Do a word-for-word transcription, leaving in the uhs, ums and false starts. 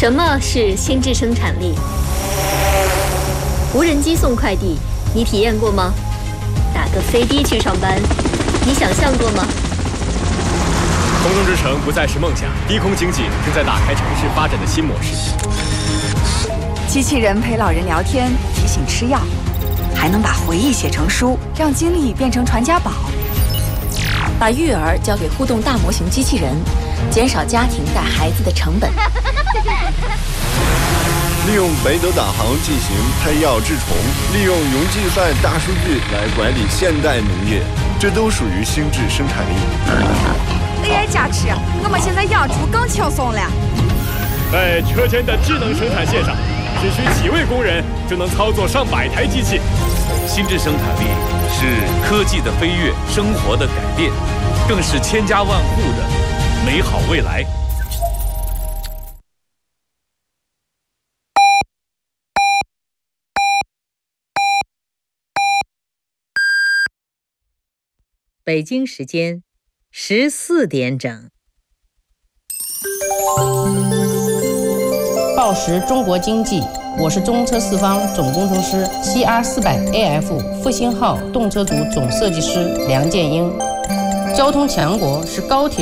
什么是心智生产力？无人机送快递，你体验过吗？打个飞的去上班，你想象过吗？ 空中之城不再是梦想，低空经济正在打开城市发展的新模式。 机器人陪老人聊天，提醒吃药，还能把回忆写成书，让经历变成传家宝。把育儿交给互动大模型机器人，减少家庭带孩子的成本。 利用北斗导航进行配药治虫，利用云计算大数据来管理现代农业，这都属于心智生产力。 A I 加持，我们现在养猪更轻松了。 在车间的智能生产线上，只需几位工人就能操作上百台机器。 心智生产力是科技的飞跃，生活的改变，更是千家万户的美好未来。 北京时间十四点整。 报时中国经济，我是中车四方总工程师 C R 四百 A F 复兴号动车组总设计师梁建英。交通强国是高铁。